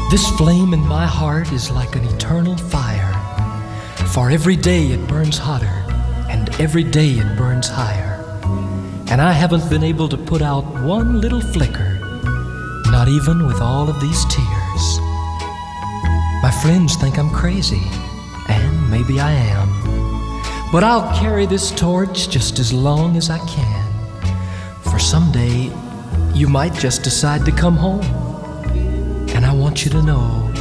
This flame in my heart is like an eternal fire, for every day it burns hotter, and every day it burns higher. And I haven't been able to put out one little flicker, not even with all of these tears. My friends think I'm crazy, and maybe I am, but I'll carry this torch just as long as I can, for someday you might just decide to come home. And I want you to know